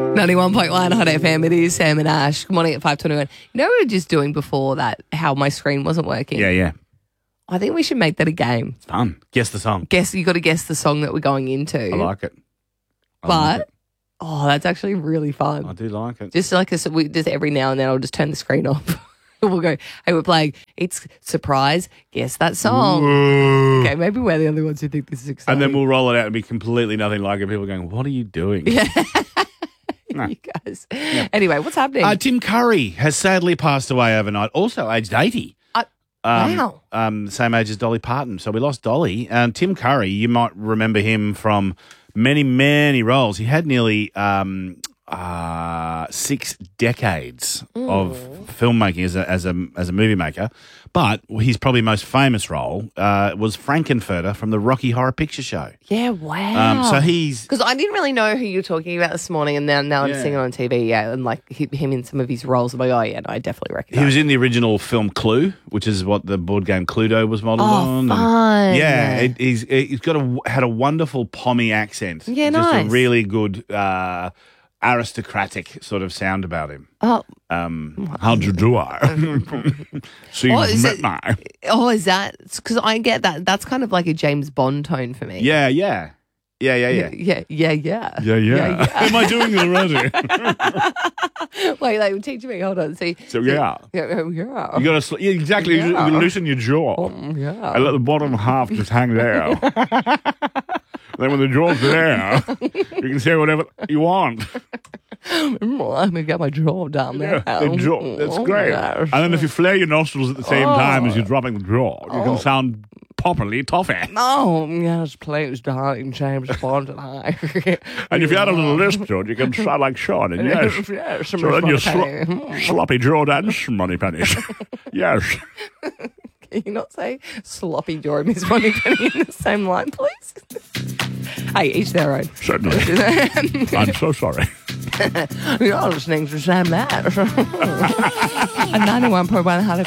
91.1 Hot FM. It is Sam and Ash. Good morning at 5:21. You know what we were just doing before that, how my screen wasn't working? Yeah. I think we should make that a game. It's fun. Guess the song. You got to guess the song that we're going into. I like it. Oh, that's actually really fun. I do like it. Just like just every now and then I'll just turn the screen off. We'll go, hey, we're playing, it's surprise, guess that song. Whoa. Okay, maybe we're the only ones who think this is exciting. And then we'll roll it out and be completely nothing like it. People going, what are you doing? Yeah. No. You guys. Yeah. Anyway, what's happening? Tim Curry has sadly passed away overnight, also aged 80. Wow. Same age as Dolly Parton. So we lost Dolly. Tim Curry, you might remember him from many, many roles. He had nearly 6 decades of filmmaking as a movie maker. But his probably most famous role was Frankenfurter from the Rocky Horror Picture Show. Yeah, wow. So he's... Because I didn't really know who you were talking about this morning, and now I'm seeing it on TV, and like him in some of his roles. I'm like, oh, yeah, no, I definitely recognize He was in the original film Clue, which is what the board game Cluedo was modelled on. Fun. He's had a wonderful Pommy accent. Yeah, Just nice. a really good aristocratic sort of sound about him. Oh. How'd you do I? So you've met me. Oh, is that... Because I get that. That's kind of like a James Bond tone for me. Yeah. Yeah. Am I doing it already? Wait, teach me. Hold on. See. So, yeah. Yeah. You got to exactly. Yeah. You loosen your jaw. Yeah. And let the bottom half just hang there. Then when the jaw's there, you can say whatever you want. Let me get my jaw down there. The jaw. That's great. And then if you flare your nostrils at the same time as you're dropping the jaw, you can sound properly toffee. Oh, yes, please, darling James Bond and I. And if you add a little lisp to it, you can sound like Sean. And yes. Yes, So then you sloppy jaw dance, money pennies. Yes. Can you not say sloppy jaw, Miss Money Penny in the same line, please? Hey, each their own. Certainly. I'm so sorry. You're listening to Sam Nash. A 91.1 Hot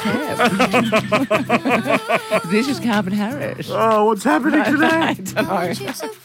FM. This is Calvin Harris. Oh, what's happening today? I don't know.